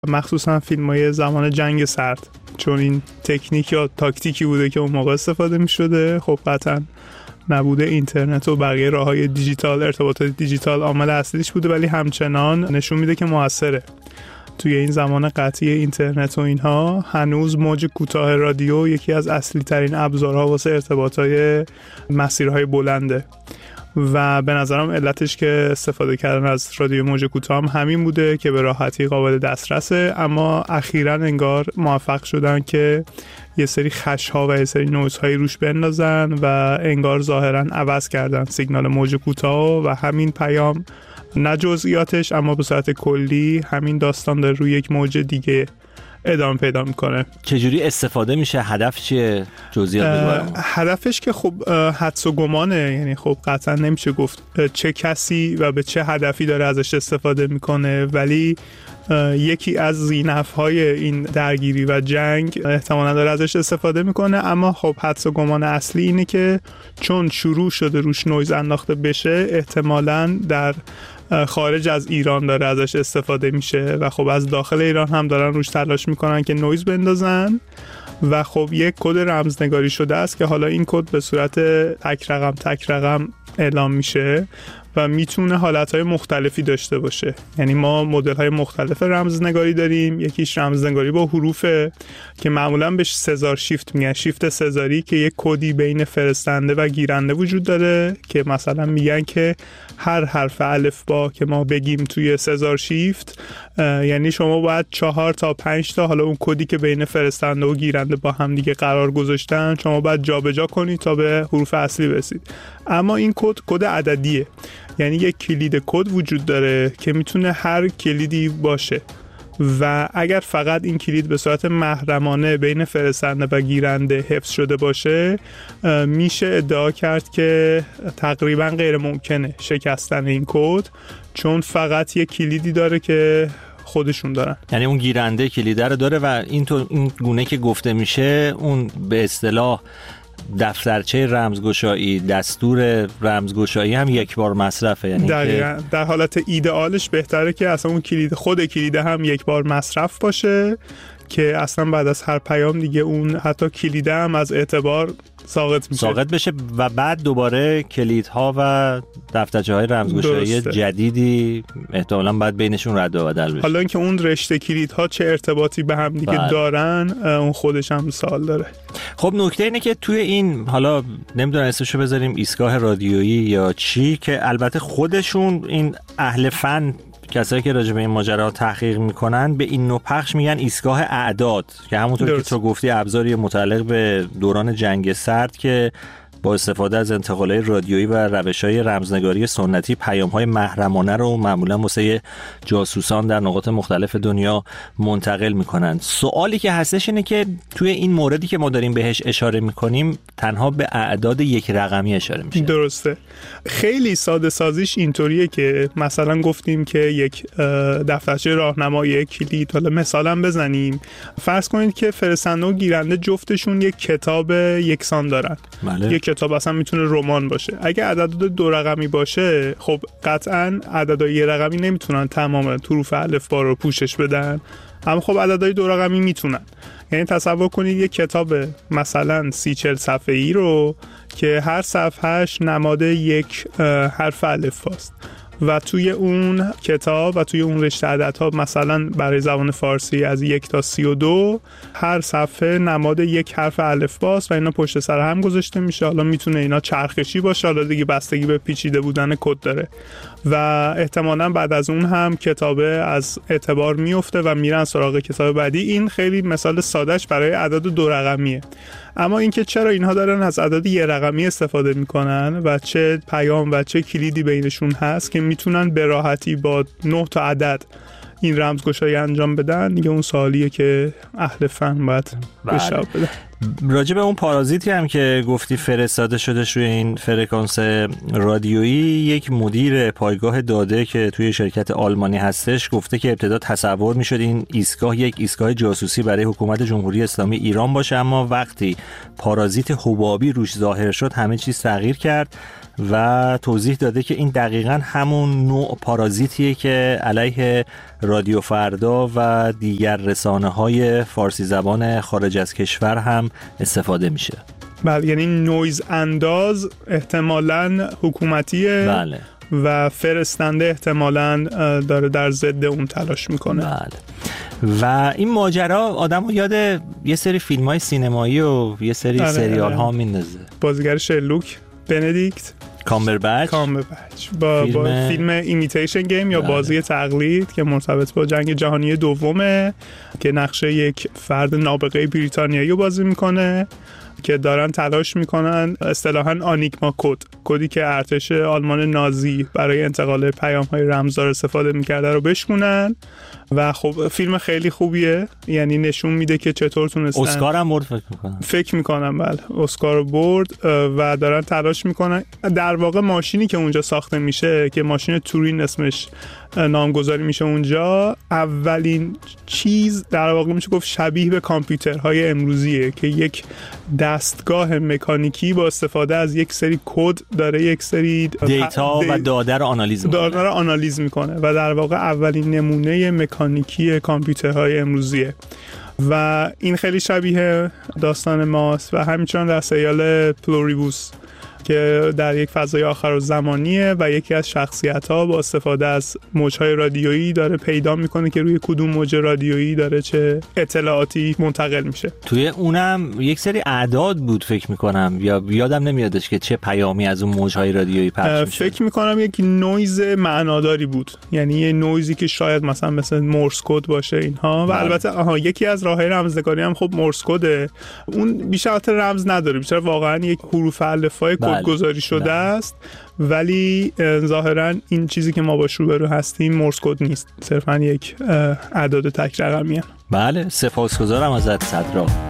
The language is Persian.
مخصوصا فیلم‌های زمان جنگ سرد، چون این تکنیک یا تاکتیکی بوده که اون موقع استفاده می‌شده. خب قطعاً نبوده اینترنت و بقیه راه‌های دیجیتال، ارتباطات دیجیتال عامل اصلیش بوده، ولی همچنان نشون میده که موثره. توی این زمان قطعی اینترنت و اینها هنوز موج کوتاه رادیو یکی از اصلی ترین ابزارها واسه ارتباطای مسیرهای بلنده و به نظرم علتش که استفاده کردن از رادیو موج کوتاه هم همین بوده که به راحتی قابل دسترسه. اما اخیراً انگار موفق شدن که یه سری خش‌ها و یه سری نویزهایی روش بندازن و انگار ظاهراً عوض کردن سیگنال موج کوتاه و همین پیام، نه جزئیاتش اما به صورت کلی همین داستان داره روی یک موج دیگه ادامه پیدا میکنه. چجوری استفاده میشه؟ هدف چیه؟ جزئیات بگو. هدفش که خب حدس و گمانه، یعنی خب قطعا نمیشه گفت چه کسی و به چه هدفی داره ازش استفاده میکنه، ولی یکی از زینف‌های این درگیری و جنگ احتمالاً داره ازش استفاده میکنه. اما خب حدس و گمان اصلی اینه که چون شروع شده روش نویز انداخته بشه، احتمالاً در خارج از ایران داره ازش استفاده میشه و خب از داخل ایران هم دارن روش تلاش میکنن که نویز بندازن و خب یک کد رمزنگاری شده است که حالا این کد به صورت تک رقم اعلام میشه و میتونه حالتهای مختلفی داشته باشه. یعنی ما مدل‌های مختلف رمزنگاری داریم. یکیش رمزنگاری با حروفه که معمولاً بهش سزار شیفت میگن، شیفت سزاری، که یک کدی بین فرستنده و گیرنده وجود داره که مثلا میگن که هر حرف الفبا که ما بگیم توی سزار شیفت، یعنی شما باید 4 تا 5 تا حالا اون کدی که بین فرستنده و گیرنده با هم دیگه قرار گذاشتن شما باید جابجا کنید تا به حروف اصلی برسید. اما این کد عددیه، یعنی یک کلید کد وجود داره که میتونه هر کلیدی باشه و اگر فقط این کلید به صورت محرمانه بین فرستنده و گیرنده حفظ شده باشه، میشه ادعا کرد که تقریبا غیر ممکنه شکستن این کد، چون فقط یک کلیدی داره که خودشون دارن. یعنی اون گیرنده کلیده رو داره و این گونه که گفته میشه اون به اصطلاح دفترچه رمزگشایی، دستور رمزگشایی هم یک بار مصرفه. یعنی دقیقاً در حالت ایدئالش بهتره که اصلا اون خود کلیده هم یک بار مصرف باشه که اصلا بعد از هر پیام دیگه اون حتی کلیده هم از اعتبار ساقط بشه و بعد دوباره کلیدها و دفترچه‌های رمزگشایی جدیدی احتمالاً بعد بینشون رد و بدل بشه. حالا اینکه اون رشته کلیدها چه ارتباطی به هم دیگه دارن اون خودش هم سوال داره. خب نکته اینه که توی این، حالا نمیدونم اسمشو بذاریم ایستگاه رادیویی یا چی، که البته خودشون این اهل فن، کسایی که راجع به این ماجرا تحقیق میکنن، به این نوع پخش میگن ایستگاه اعداد، که همونطور که تو گفتی ابزاری متعلق به دوران جنگ سرد که با استفاده از انتقالات رادیویی و روش‌های رمزنگاری سنتی پیام‌های محرمانه رو معمولاً واسه جاسوسان در نقاط مختلف دنیا منتقل می‌کنن. سوالی که هستش اینه که توی این موردی که ما داریم بهش اشاره می‌کنیم تنها به اعداد یک رقمی اشاره میشه. درسته. خیلی ساده سازیش اینطوریه که مثلا گفتیم که یک دفترچه راهنمایی، یک کلید، حالا مثلا بزنیم فرض کنید که فرستنده و گیرنده جفتشون یک کتاب یکسان دارن. بله. یک کتاب اصلا میتونه رمان باشه. اگه عدد 2 رقمی باشه، خب قطعاً عددهای 1 رقمی نمیتونن تمام حروف الفبا رو پوشش بدن، اما خب عددهای 2 رقمی میتونن. یعنی تصور کنید یک کتاب مثلا 30-40 صفحه‌ای رو که هر صفحهش نماد یک حرف الفباست و توی اون کتاب و توی اون رشته عددها مثلا برای زبان فارسی از 1 تا 32 هر صفحه نماد یک حرف الفباست و اینا پشت سر هم گذاشته میشه. حالا میتونه اینا چرخشی باشه، حالا دیگه بستگی به پیچیده بودن کد داره و احتمالاً بعد از اون هم کتابه از اعتبار میفته و میرن سراغ کتاب بعدی. این خیلی مثال سادهش برای عدد 2 رقمیه. اما اینکه چرا اینها دارن از عدد 1 رقمی استفاده میکنن و چه پیام و چه کلیدی بینشون هست که میتونن به راحتی با 9 تا عدد این رمزگشایی انجام بدن، دیگه اون سوالیه که اهل فن باید بهش جواب بدن. راجع به اون پارازیتی هم که گفتی فرستاده شدش روی این فرکانس رادیویی، یک مدیر پایگاه داده که توی شرکت آلمانی هستش گفته که ابتدا تصور میشد این ایستگاه یک ایستگاه جاسوسی برای حکومت جمهوری اسلامی ایران باشه، اما وقتی پارازیت حبابی روش ظاهر شد همه چیز تغییر کرد و توضیح داده که این دقیقاً همون نوع پارازیتیه که علیه رادیو فردا و دیگر رسانه‌های فارسی زبان خارج از کشور هم استفاده میشه. بله، یعنی نویز انداز احتمالاً حکومتیه. بله. و فرستنده احتمالاً داره در ضد اون تلاش میکنه. بله. و این ماجرا آدمو یاد یه سری فیلم‌های سینمایی و یه سری سریال ها میندازه. بازیگر شرلوک بندیکت کامبربچ با فیلم ایمیتیشن گیم یا بازی تقلید که مرتبط با جنگ جهانی دومه که نقشه یک فرد نابغه بریتانیایی رو بازی میکنه که دارن تلاش میکنن اصطلاحاً آنیگما کدی که ارتش آلمان نازی برای انتقال پیام‌های رمزدار استفاده میکرده رو بشکنن. و خب فیلم خیلی خوبیه، یعنی نشون میده که چطور تونستن. اسکار هم برد فکر میکنم. بله، اسکار برد و دارن تلاش میکنن. در واقع ماشینی که اونجا ساخته میشه که ماشین تورین اسمش نامگذاری میشه اونجا، اولین چیز در واقع میشه گفت شبیه به کامپیوترهای امروزیه که یک دستگاه مکانیکی با استفاده از یک سری کد داره یک سری دیتا و داده رو آنالیز میکنه و در واقع اولین نمونه مکانیکی کامپیوترهای امروزیه و این خیلی شبیه داستان ماست. و همچنین در سریال پلوریبوس که در یک فضای آخرالزمانیه و یکی از شخصیت‌ها با استفاده از موج‌های رادیویی داره پیدا میکنه که روی کدوم موج رادیویی داره چه اطلاعاتی منتقل میشه. توی اونم یک سری اعداد بود فکر میکنم، یا یادم نمیادش که چه پیامی از اون موج‌های رادیویی پخش میشه. فکر میکنم یک نویز معناداری بود، یعنی یه نویزی که شاید مثل مورس کد باشه اینها. و البته یکی از راههای رمزنگاری هم خب مورس کده، اون بیشتر رمز نداره، بیشتر واقعا یک حروف الفبای گذاری شده است، ولی ظاهرا این چیزی که ما باش روبرو هستیم مورس کد نیست، صرفا یک اعداد تک رقمیه. بله، سپاسگزارم ازت صدرا.